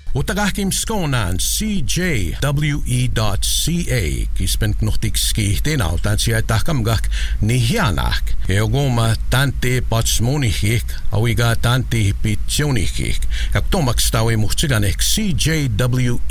Utagahkim skonan CJWE.ca kispent nuhtikski tenautan siya tahkamgak nihianak. Eogoma tante patsmonihik awiga tante pitsionihik. Kaktomaks tawi muhtsiganek CJWE